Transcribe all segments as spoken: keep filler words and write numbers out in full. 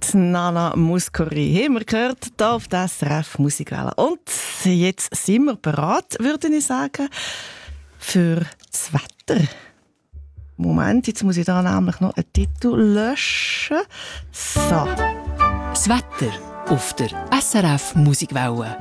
Nana Mouskouri haben wir gehört, hier auf der S R F Musikwelle. Und jetzt sind wir bereit, würde ich sagen, für das Wetter. Moment, jetzt muss ich da nämlich noch einen Titel löschen. So. Das Wetter auf der S R F Musikwelle.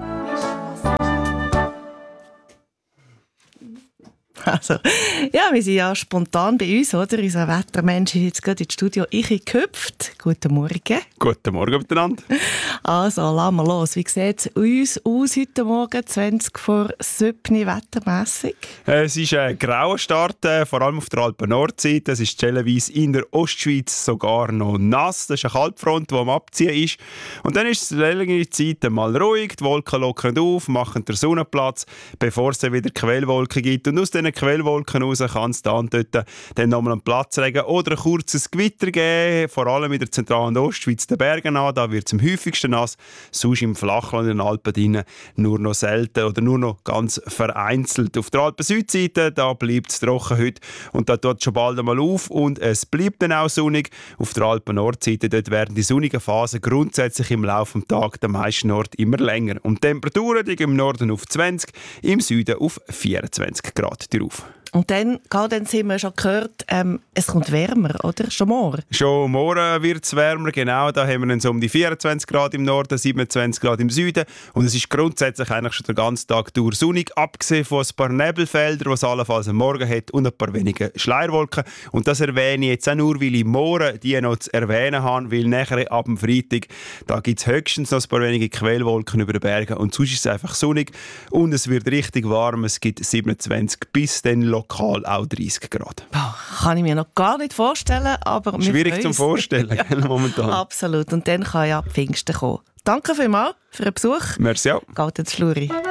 Also, ja, wir sind ja spontan bei uns, oder? Unser Wettermensch ist jetzt gerade ins Studio gehüpft. Guten Morgen. Guten Morgen miteinander. Also, lassen wir los. Wie sieht es uns aus heute Morgen, zwanzig vor sieben wettermässig? Es ist ein grauer Start, äh, vor allem auf der Alpen-Nordseite. Es ist stellenweise in der Ostschweiz sogar noch nass. Das ist eine Kaltfront, die am Abziehen ist. Und dann ist es längere Zeit mal ruhig, die Wolken lockern auf, machen den Sonnenplatz, bevor es dann wieder Quellwolken gibt. Und aus diesen Quellwolken raus kann es dann dort dann nochmal einen Platzregen oder ein kurzes Gewitter geben, vor allem in der Zentral- und Ostschweiz, den Bergen an. Da wird es am häufigsten nass, sonst im Flachland in den Alpen drinnen nur noch selten oder nur noch ganz vereinzelt. Auf der Alpen-Südseite, da bleibt es trocken heute und da tut es schon bald einmal auf und es bleibt dann auch sonnig. Auf der Alpen-Nordseite, dort werden die sonnigen Phasen grundsätzlich im Laufe des Tages am meisten Ort immer länger. Und die Temperaturen liegen im Norden auf zwanzig, im Süden auf vierundzwanzig Grad drauf. Und dann, dann sind wir schon gehört, ähm, es kommt wärmer, oder? Schon morgen? Schon morgen wird es wärmer, genau. Da haben wir dann so um die vierundzwanzig Grad im Norden, siebenundzwanzig Grad im Süden. Und es ist grundsätzlich eigentlich schon den ganzen Tag durch sonnig, abgesehen von ein paar Nebelfeldern, die es allenfalls am Morgen hat, und ein paar wenige Schleierwolken. Und das erwähne ich jetzt auch nur, weil ich morgen die noch zu erwähnen habe, weil nachher ab dem Freitag, da gibt es höchstens noch ein paar wenige Quellwolken über den Bergen und sonst ist es einfach sonnig und es wird richtig warm. Es gibt siebenundzwanzig bis dann lokal auch dreißig Grad. Boah, kann ich mir noch gar nicht vorstellen, aber schwierig zum Vorstellen, ja. Momentan. Absolut. Und dann kann ja Pfingsten kommen. Danke vielmals für den Besuch. Merci auch. Geht ins Schluri.